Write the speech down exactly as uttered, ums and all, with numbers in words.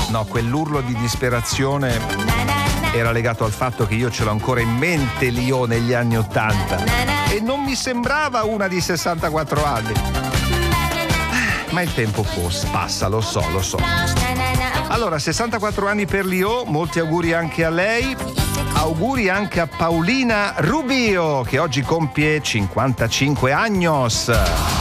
No, quell'urlo di disperazione era legato al fatto che io ce l'ho ancora in mente Lio negli anni ottanta e non mi sembrava una di sessantaquattro anni. Ma il tempo passa, lo so, lo so. Allora, sessantaquattro anni per Lio, molti auguri anche a lei. Auguri anche a Paulina Rubio, che oggi compie cinquantacinque años.